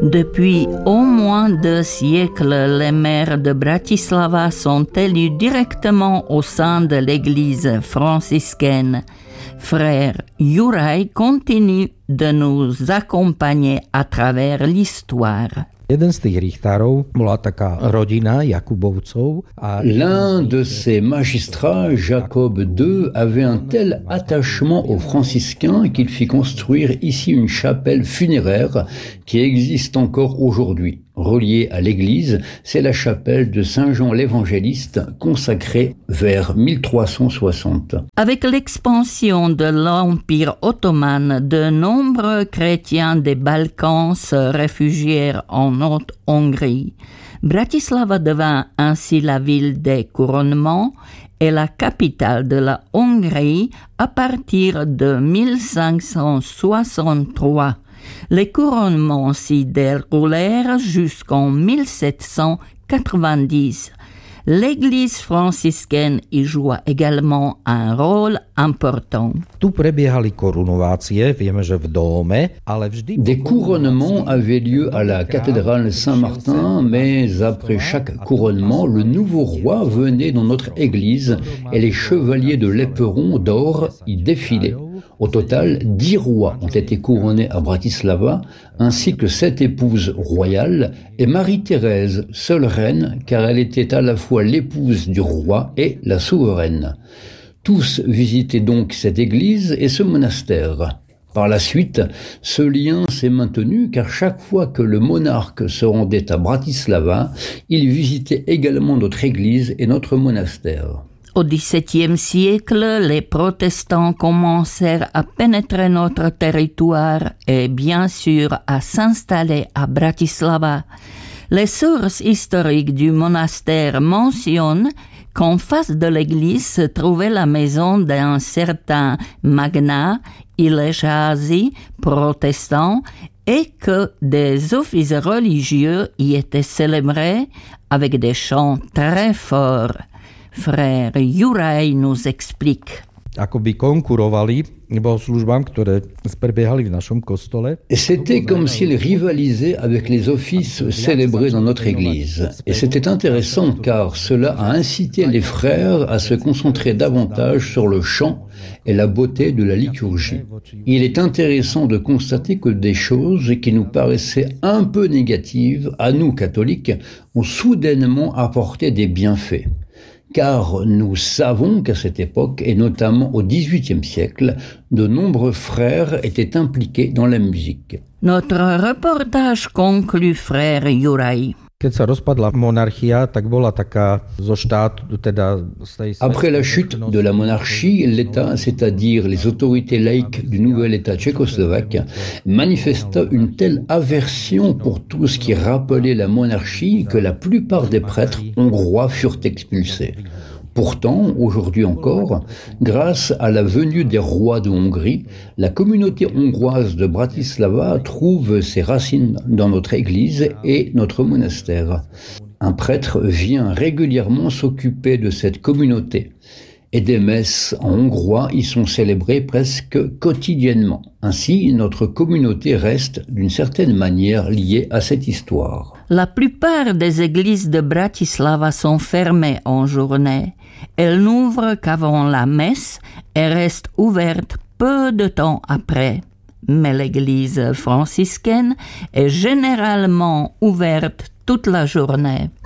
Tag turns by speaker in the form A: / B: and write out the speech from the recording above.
A: Depuis au moins 2 siècles, les maires de Bratislava sont élus directement au sein de l'église franciscaine. Frère Juraj continue de nous accompagner à travers l'histoire.
B: Jeden z tých richtárov bola taká rodina Jakubovcov.
C: L'un de ces magistrats, Jacob II, avait un tel attachement aux franciscains qu'il fit construire ici une chapelle funéraire qui existe encore aujourd'hui. Reliée à l'église, c'est la chapelle de Saint Jean l'Évangéliste consacrée vers 1360.
A: Avec l'expansion de l'Empire ottoman, de nombreux chrétiens des Balkans se réfugièrent en Haute-Hongrie. Bratislava devint ainsi la ville des couronnements et la capitale de la Hongrie à partir de 1563. Les couronnements s'y déroulèrent jusqu'en 1790. L'église franciscaine y joua également un rôle important.
B: Tu prebiehali korunovácie, vieme, že v dóme, ale vždy...
C: Des couronnements avaient lieu à la cathédrale Saint-Martin, mais après chaque couronnement, le nouveau roi venait dans notre église et les chevaliers de l'Éperon d'or y défilaient. Au total, 10 rois ont été couronnés à Bratislava, ainsi que 7 épouses royales, et Marie-Thérèse, seule reine, car elle était à la fois l'épouse du roi et la souveraine. Tous visitaient donc cette église et ce monastère. Par la suite, ce lien s'est maintenu car chaque fois que le monarque se rendait à Bratislava, il visitait également notre église et notre monastère.
A: Au XVIIe siècle, les protestants commencèrent à pénétrer notre territoire et bien sûr à s'installer à Bratislava. Les sources historiques du monastère mentionnent qu'en face de l'église se trouvait la maison d'un certain Magnat Ilesházy, protestant, et que des offices religieux y étaient célébrés avec des chants très forts. Frère Juraj nous explique.
B: Akoby konkurovali bohoslužbám, ktoré prebiehali v našom kostole.
C: C'était comme s'ils rivalisaient avec les offices célébrés dans notre église. Et c'était intéressant car cela a incité les frères à se concentrer davantage sur le chant et la beauté de la liturgie. Il est intéressant de constater que des choses qui nous paraissaient un peu négatives, à nous catholiques, ont soudainement apporté des bienfaits. Car nous savons qu'à cette époque, et notamment au XVIIIe siècle, de nombreux frères étaient impliqués dans la musique.
A: Notre reportage conclut, frère Juraj.
B: Keď sa rozpadla monarchia, tak bola taká zo štátu, teda z tej...
C: Après la chute de la monarchie, l'État, c'est-à-dire les autorités laïques du nouvel État tchécoslovaque, manifesta une telle aversion pour tout ce qui rappelait la monarchie que la plupart des prêtres hongrois furent expulsés. Pourtant, aujourd'hui encore, grâce à la venue des rois de Hongrie, la communauté hongroise de Bratislava trouve ses racines dans notre église et notre monastère. Un prêtre vient régulièrement s'occuper de cette communauté et des messes en hongrois y sont célébrées presque quotidiennement. Ainsi, notre communauté reste d'une certaine manière liée à cette histoire.
A: La plupart des églises de Bratislava sont fermées en journée. Elles n'ouvrent qu'avant la messe et restent ouvertes peu de temps après. Mais l'église franciscaine est généralement ouverte toute la journée.